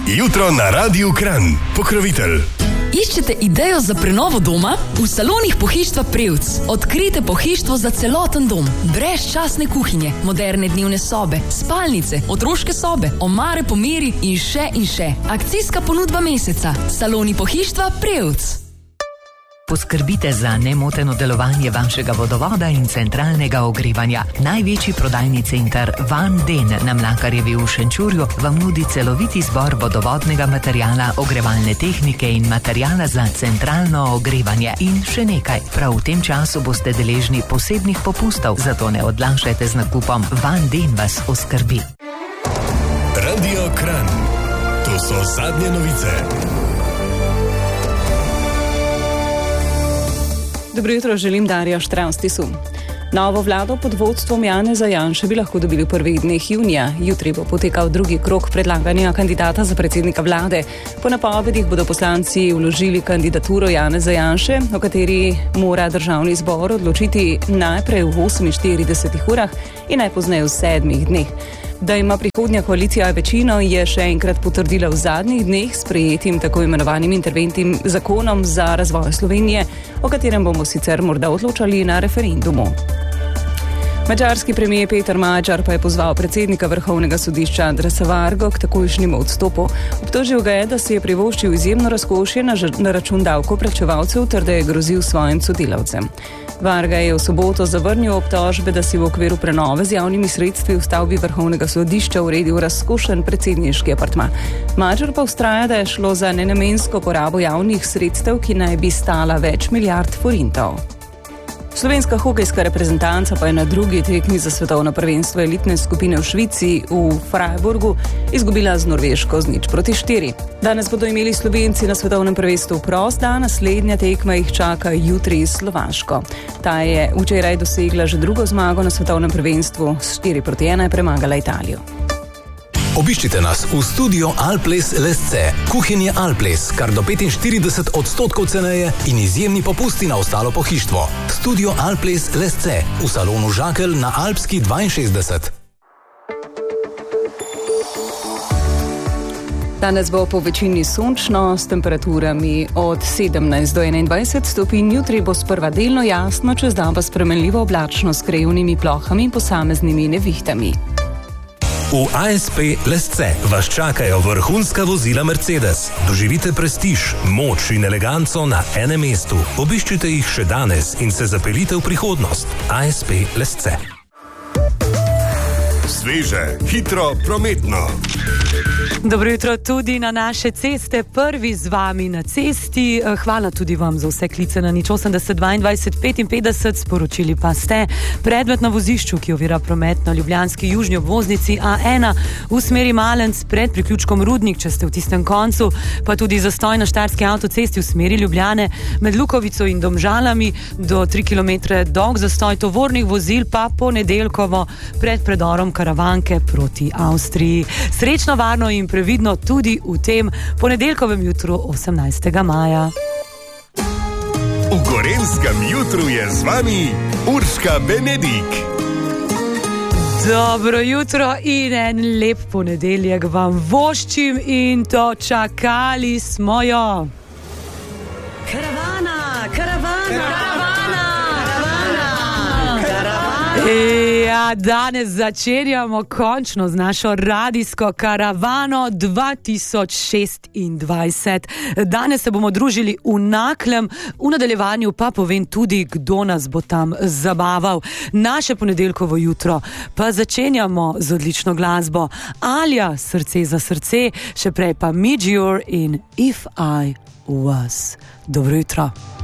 Jutro na Radiu Kranj. Pokrovitelj. Iščete idejo za prenovo doma? V salonih Pohištva Prevc odkrijte pohištvo za celoten dom. Brezčasne kuhinje, moderne dnevne sobe, spalnice, otroške sobe, omare po meri in še. Akcijska ponudba meseca. Saloni Pohištva Prevc. Poskrbite za nemoteno delovanje vašega vodovoda in centralnega ogrevanja. Največji prodajni center Van Den na Mlakarjevi v Šenčurju vam nudi celoviti zbor vodovodnega materijala, ogrevalne tehnike in materijala za centralno ogrevanje. In še nekaj, prav v tem času boste deležni posebnih popustov, zato ne odlašajte z nakupom. Van Den vas oskrbi. Radio Kranj. To so zadnje novice. Dobro jutro, želim Darja Štravstisu. Novo vlado pod vodstvom Janeza Janše bi lahko dobili v prvih dneh junija. Jutri bo potekal drugi krog predlaganja kandidata za predsednika vlade. Po napovedih bodo poslanci vložili kandidaturo Janeza Janše, o kateri mora državni zbor odločiti najprej v 48 urah in najpozneje v 7 dneh. Da ima prihodnja koalicija večino, je še enkrat potrdila v zadnjih dneh s sprejetim tako imenovanim interventnim zakonom za razvoj Slovenije, o katerem bomo sicer morda odločali na referendumu. Madžarski premijer Peter Magyar pa je pozval predsednika Vrhovnega sodišča Andrasa Vargo k takojšnjemu odstopu. Obtožil ga je, da si je privoščil izjemno razkošje na račun davkoplačevalcev ter da je grozil svojim sodelavcem. Varga je v soboto zavrnil obtožbe, da si v okviru prenove z javnimi sredstvi v stavbi Vrhovnega sodišča uredil razkošen predsedniški apartma. Magyar pa vztraja, da je šlo za nenamensko porabo javnih sredstev, ki naj bi stala več milijard forintov. Slovenska hokejska reprezentanca pa je na drugi tekmi za svetovno prvenstvo elitne skupine v Švici v Freiburgu izgubila z Norveško z 0-4. Danes bodo imeli Slovenci na svetovnem prvenstvu prost dan, naslednja tekma jih čaka jutri s Slovaško. Ta je včeraj dosegla že drugo zmago na svetovnem prvenstvu, s 4-1 je premagala Italijo. Obiščite nas v studio Alples Lesce. Kuhinje Alples, kar do 45% ceneje in izjemni popusti na ostalo pohištvo. Studio Alples Lesce v salonu Žakelj na Alpski 62. Danes bo po večini sončno s temperaturami od 17 do 21 stopinj. Jutri bo sprva delno jasno, čez dan pa spremenljivo oblačno s krajevnimi plohami in posameznimi nevihtami. V ASP Lesce vas čakajo vrhunska vozila Mercedes. Doživite prestiž, moč in eleganco na enem mestu. Obiščite jih še danes in se zapeljite v prihodnost. ASP Lesce. Sveže, hitro, prometno. Dobro jutro tudi na naše ceste, prvi z vami na cesti. Hvala tudi vam za vse klice na 080 22 55, sporočili pa ste predmet na vozišču, ki ovira promet na ljubljanski južni obvoznici A1 v smeri Malenc pred priključkom Rudnik, če ste v tistem koncu, pa tudi zastoj na Štajerski avtocesti v smeri Ljubljane med Lukovico in Domžalami, do 3 km dolg zastoj tovornih vozil pa ponedeljkovo pred predorom Karavanke proti Avstriji. Srečno, varno in previdno tudi v tem ponedeljkovem jutru 18. maja. V Gorenjskem jutru je z vami Urška Benedik. Dobro jutro in en lep ponedeljek vam voščim in to čakali smo jo. Karavana! Ja, danes začenjamo končno z našo radijsko karavano 2026. Danes se bomo družili v Naklem, v nadaljevanju pa povem tudi, kdo nas bo tam zabaval. Naše ponedeljkovo jutro pa začenjamo z odlično glasbo. Alja, Srce za srce, še prej pa Midjur in If I Was. Dobro jutro.